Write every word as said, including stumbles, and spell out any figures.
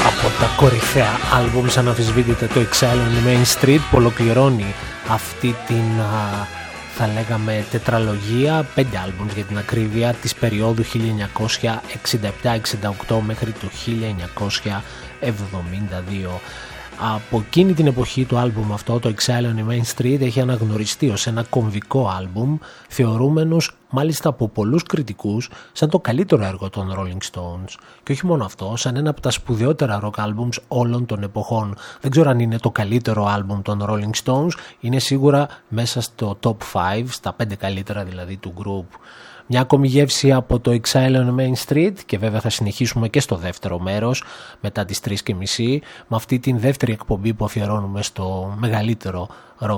Από τα κορυφαία άλμπουμ σαν αμφισβήτητα το Exile on Main Street που ολοκληρώνει αυτή την θα λέγαμε τετραλογία, πέντε άλμπουμς για την ακρίβεια της περίοδου χίλια εννιακόσια εξήντα επτά εξήντα οκτώ μέχρι το χίλια εννιακόσια εβδομήντα δύο. Από εκείνη την εποχή το άλμπουμ αυτό, το Exile on the Main Street, έχει αναγνωριστεί ως ένα κομβικό άλμπουμ, θεωρούμενος μάλιστα από πολλούς κριτικούς σαν το καλύτερο έργο των Rolling Stones. Και όχι μόνο αυτό, σαν ένα από τα σπουδαιότερα rock albums όλων των εποχών. Δεν ξέρω αν είναι το καλύτερο άλμπουμ των Rolling Stones, είναι σίγουρα μέσα στο top πέντε, στα πέντε καλύτερα δηλαδή του group. Μια ακόμη γεύση από το Exile on Main Street και βέβαια θα συνεχίσουμε και στο δεύτερο μέρος μετά τις τρεις και μισή με αυτή την δεύτερη εκπομπή που αφιερώνουμε στο μεγαλύτερο rock